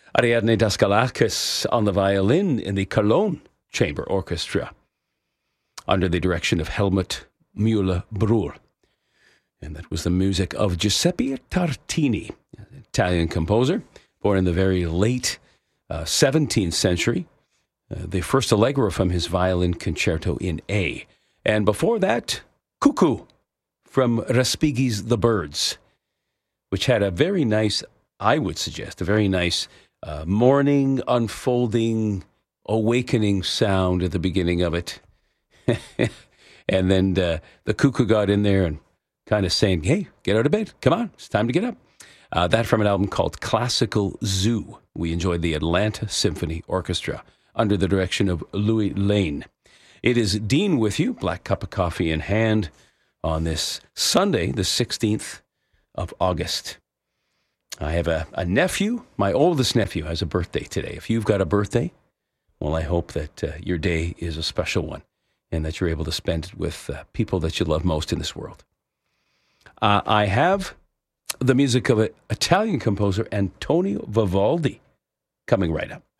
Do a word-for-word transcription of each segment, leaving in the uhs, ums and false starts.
Ariadne Daskalakis on the violin in the Cologne Chamber Orchestra under the direction of Helmut Müller-Brühl. And that was the music of Giuseppe Tartini, an Italian composer, born in the very late uh, seventeenth century. Uh, the first allegro from his violin concerto in A. And before that, Cuckoo from Respighi's The Birds, which had a very nice, I would suggest, a very nice uh, morning, unfolding, awakening sound at the beginning of it. And then uh, the cuckoo got in there and kind of saying, hey, get out of bed. Come on, it's time to get up. Uh, that from an album called Classical Zoo. We enjoyed the Atlanta Symphony Orchestra under the direction of Louis Lane. It is Dean with you, black cup of coffee in hand, on this Sunday, the sixteenth of August. I have a, a nephew. My oldest nephew has a birthday today. If you've got a birthday, well, I hope that uh, your day is a special one and that you're able to spend it with uh, people that you love most in this world. Uh, I have the music of an Italian composer, Antonio Vivaldi, coming right up.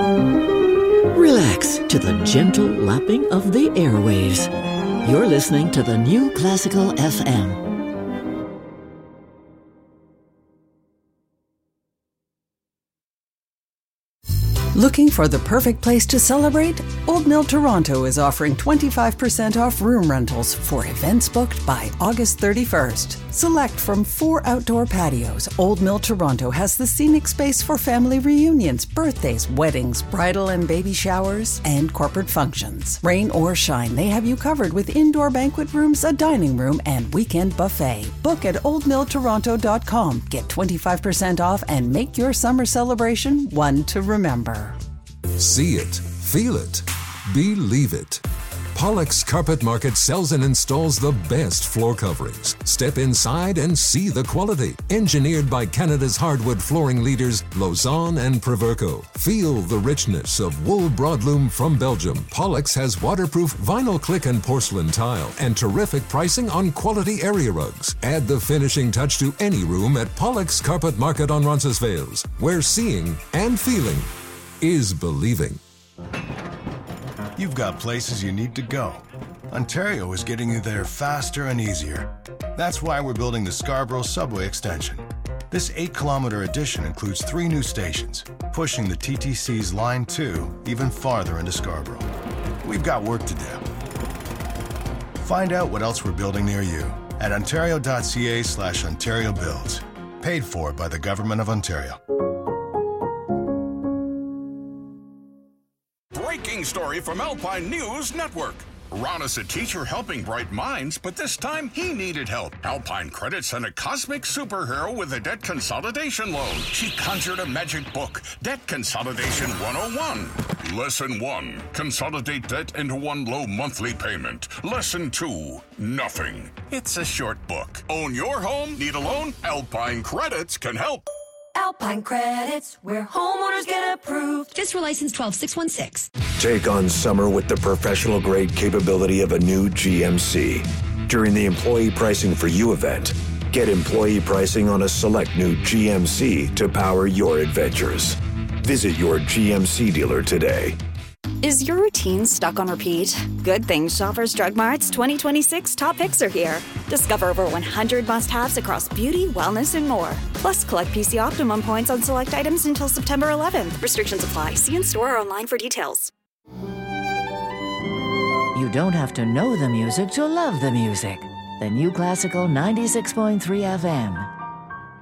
Relax to the gentle lapping of the airwaves. You're listening to the New Classical F M. Looking for the perfect place to celebrate? Old Mill Toronto is offering twenty-five percent off room rentals for events booked by August thirty-first. Select from four outdoor patios, Old Mill Toronto has the scenic space for family reunions, birthdays, weddings, bridal and baby showers, and corporate functions. Rain or shine, they have you covered with indoor banquet rooms, a dining room, and weekend buffet. Book at old mill toronto dot com. Get twenty-five percent off and make your summer celebration one to remember. See it, feel it, believe it. Pollux Carpet Market sells and installs the best floor coverings. Step inside and see the quality. Engineered by Canada's hardwood flooring leaders, Lausanne and Proverco. Feel the richness of wool broadloom from Belgium. Pollux has waterproof vinyl click and porcelain tile and terrific pricing on quality area rugs. Add the finishing touch to any room at Pollux Carpet Market on Roncesvalles, where seeing and feeling is believing. You've got places you need to go. Ontario is getting you there faster and easier. That's why we're building the Scarborough Subway Extension. This eight-kilometer addition includes three new stations, pushing the T T C's Line two even farther into Scarborough. We've got work to do. Find out what else we're building near you at ontario.ca slash Ontario Builds. Paid for by the Government of Ontario. Breaking story from Alpine News Network. Ron is a teacher helping bright minds, but this time he needed help. Alpine Credit sent a cosmic superhero with a debt consolidation loan. She conjured a magic book, Debt Consolidation one oh one. Lesson one, consolidate debt into one low monthly payment. Lesson two, nothing. It's a short book. Own your home? Need a loan? Alpine Credits can help. Alpine Credits, where homeowners get approved. Fiscal license twelve six one six. Take on summer with the professional-grade capability of a new G M C. During the Employee Pricing for You event, get employee pricing on a select new G M C to power your adventures. Visit your G M C dealer today. Is your routine stuck on repeat? Good thing Shoppers Drug Mart's twenty twenty-six top picks are here. Discover over one hundred must-haves across beauty, wellness, and more. Plus, collect P C Optimum points on select items until September eleventh. Restrictions apply. See in-store or online for details. You don't have to know the music to love the music. The New Classical ninety-six point three F M.